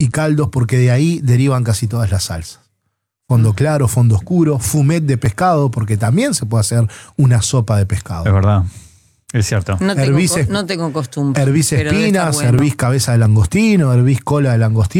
y caldos, porque de ahí derivan casi todas las salsas. Fondo claro, fondo oscuro, fumet de pescado, porque también se puede hacer una sopa de pescado. Es verdad, es cierto. No tengo costumbre. Hervís pero debe estar espinas, bueno. hervís cabeza de langostino, hervís cola de langostino.